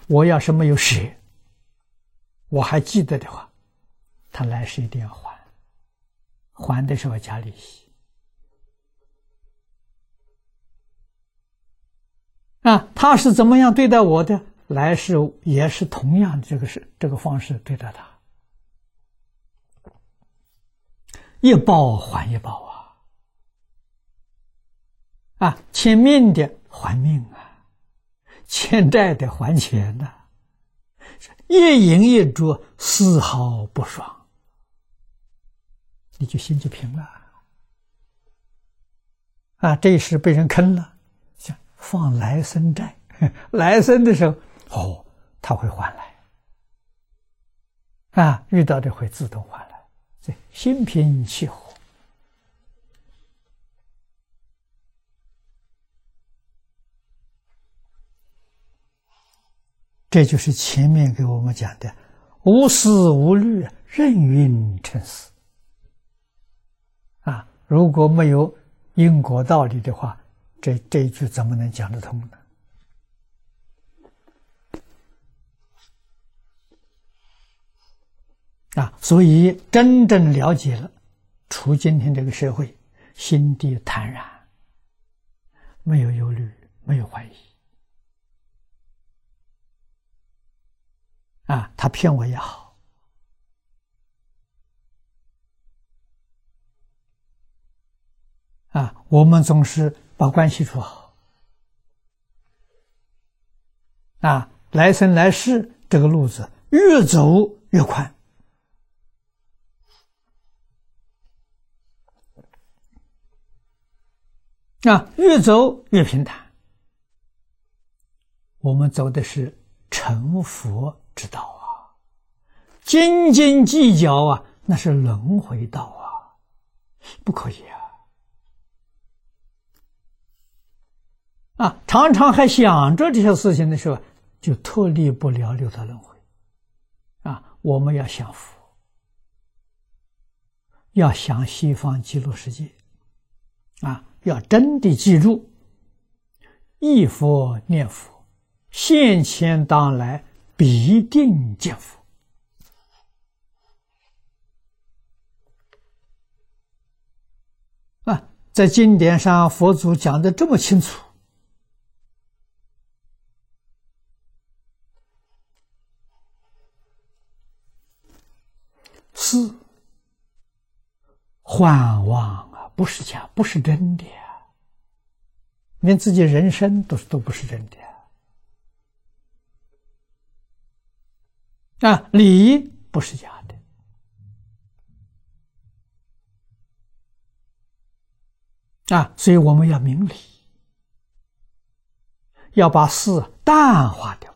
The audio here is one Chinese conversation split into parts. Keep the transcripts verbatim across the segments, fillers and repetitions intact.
我要是没有舍，我还记得的话，他来世一定要还，还的时候加利息。啊，他是怎么样对待我的，来世也是同样的这个是这个方式对待他，一报还一报啊！啊，欠命的还命啊，欠债的还钱呐、啊，一饮一啄，丝毫不爽，你就心就平了啊！这时被人坑了，想放来生债，来生的时候，哦，他会还来啊，遇到的会自动还来，所以心平气和。这就是前面给我们讲的无思无虑，任运成死啊！如果没有因果道理的话，这这一句怎么能讲得通呢？啊，所以真正了解了，处今天这个社会，心地坦然，没有忧虑，没有怀疑。啊，他骗我也好，啊，我们总是把关系处好，啊，来生来世这个路子越走越宽，啊，越走越平坦。我们走的是成佛之道啊，斤斤计较啊，那是轮回道啊，不可以啊！啊，常常还想着这些事情的时候，就脱离不了六道轮回啊！我们要想佛，要想西方极乐世界啊，要真的记住，忆佛念佛，现前当来必定见佛啊！在经典上，佛祖讲得这么清楚，是幻妄啊，不是假，不是真的啊，连自己人生都都不是真的啊！啊，理不是假的啊，所以我们要明理，要把事淡化掉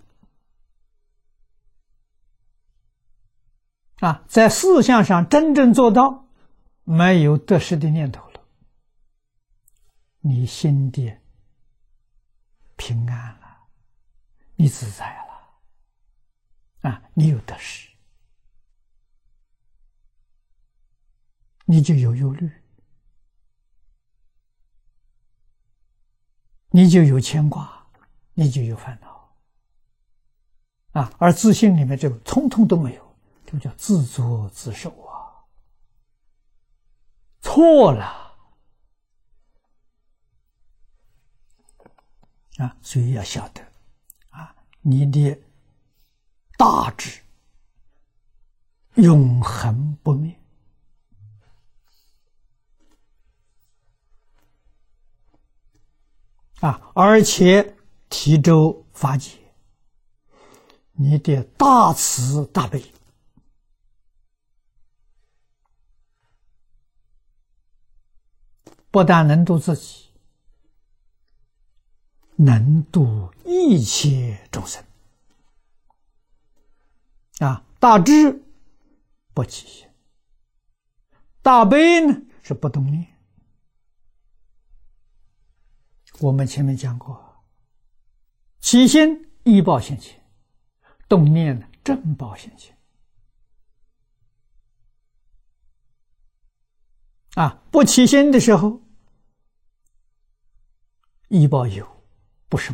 啊，在事项上真正做到没有得失的念头了，你心地平安了，你自在了啊，你有得失，你就有忧虑，你就有牵挂，你就有烦恼啊！而自信里面这个通通都没有，这叫自作自受啊！错了啊！所以要晓得啊，你的大智永恒不灭啊，而且提州法解，你的大慈大悲不但能度自己，能度一切众生啊！大智不起心，大悲呢是不动念。我们前面讲过，起心依报现前，动念呢正报现前啊！不起心的时候，依报有，